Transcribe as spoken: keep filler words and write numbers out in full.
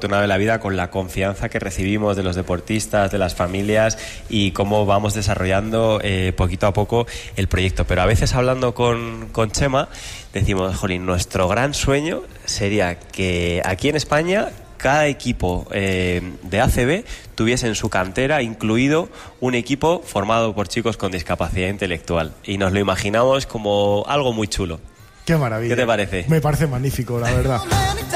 afortunado de la vida con la confianza que recibimos de los deportistas, de las familias y cómo vamos desarrollando eh, poquito a poco el proyecto. Pero a veces hablando con, con Chema decimos, jolín, nuestro gran sueño sería que aquí en España cada equipo eh, de A C B tuviese en su cantera incluido un equipo formado por chicos con discapacidad intelectual. Y nos lo imaginamos como algo muy chulo. Qué maravilla. ¿Qué te parece? Me parece magnífico, la verdad.